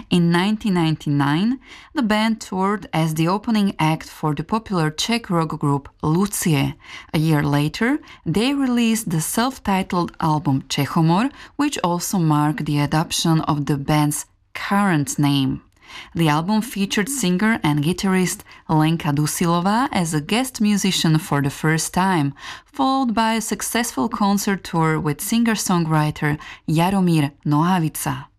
In 1999, the band toured as the opening act for the popular Czech rock group Lucie. A year later, they released the self-titled album Čechomor, which also marked the adoption of the band's current name. The album featured singer and guitarist Lenka Dusilová as a guest musician for the first time, followed by a successful concert tour with singer-songwriter Jaromír Nohavica.